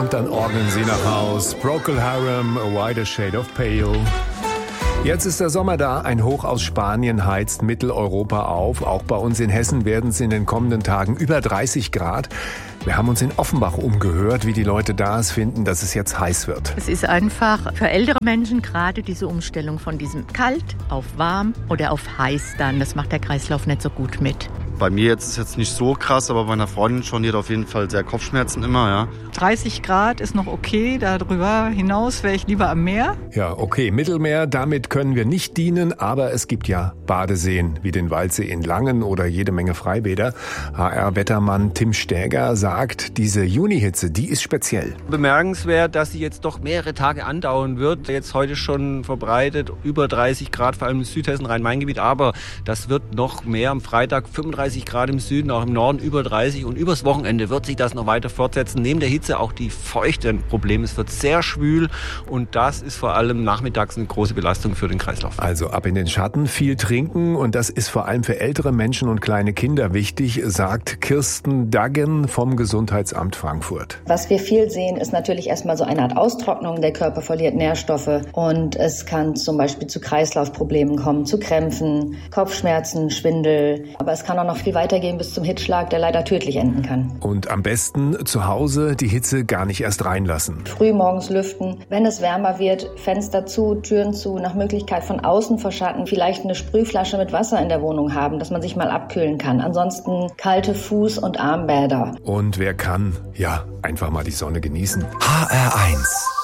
und dann orgeln sie nach Haus. Procol Harum, A Wider Shade of Pale. Jetzt ist der Sommer da. Ein Hoch aus Spanien heizt Mitteleuropa auf. Auch bei uns in Hessen werden es in den kommenden Tagen über 30 Grad. Wir haben uns in Offenbach umgehört, wie die Leute da es finden, dass es jetzt heiß wird. Es ist einfach für ältere Menschen gerade diese Umstellung von diesem kalt auf warm oder auf heiß dann. Das macht der Kreislauf nicht so gut mit. Bei mir jetzt ist es jetzt nicht so krass, aber bei meiner Freundin schon, die hat auf jeden Fall sehr Kopfschmerzen immer, ja. 30 Grad ist noch okay, darüber hinaus wäre ich lieber am Meer. Ja, okay, Mittelmeer, damit können wir nicht dienen, aber es gibt ja Badeseen wie den Waldsee in Langen oder jede Menge Freibäder. HR-Wettermann Tim Stäger sagt, diese Junihitze, die ist speziell. Bemerkenswert, dass sie jetzt doch mehrere Tage andauern wird. Jetzt heute schon verbreitet, über 30 Grad, vor allem im Südhessen, Rhein-Main-Gebiet, aber das wird noch mehr am Freitag, 35 Grad im Süden, auch im Norden über 30 und übers Wochenende wird sich das noch weiter fortsetzen. Neben der Hitze auch die Feuchte ein Problem. Es wird sehr schwül und das ist vor allem nachmittags eine große Belastung für den Kreislauf. Also ab in den Schatten, viel trinken und das ist vor allem für ältere Menschen und kleine Kinder wichtig, sagt Kirsten Daggen vom Gesundheitsamt Frankfurt. Was wir viel sehen, ist natürlich erstmal so eine Art Austrocknung. Der Körper verliert Nährstoffe und es kann zum Beispiel zu Kreislaufproblemen kommen, zu Krämpfen, Kopfschmerzen, Schwindel. Aber es kann auch noch viel weitergehen bis zum Hitzschlag, der leider tödlich enden kann. Und am besten zu Hause die Hitze gar nicht erst reinlassen. Früh morgens lüften. Wenn es wärmer wird, Fenster zu, Türen zu, nach Möglichkeit von außen verschatten. Vielleicht eine Sprühflasche mit Wasser in der Wohnung haben, dass man sich mal abkühlen kann. Ansonsten kalte Fuß- und Armbäder. Und wer kann, ja, einfach mal die Sonne genießen. HR1